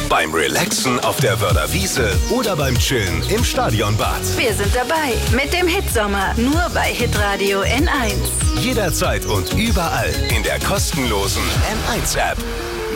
beim Relaxen auf der Wörder Wiese oder beim Chillen im Stadionbad. Wir sind dabei mit dem Hitsommer, nur bei Hitradio N1. Jederzeit und überall in der kostenlosen N1-App.